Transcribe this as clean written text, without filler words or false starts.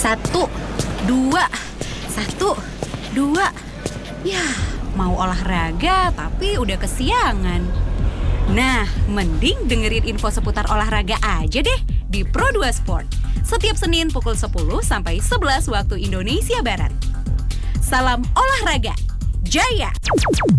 Satu, dua, satu, dua. Ya, mau olahraga tapi udah kesiangan. Nah, mending dengerin info seputar olahraga aja deh di Pro2 Sport. Setiap Senin pukul 10 sampai 11 waktu Indonesia Barat. Salam olahraga, Jaya!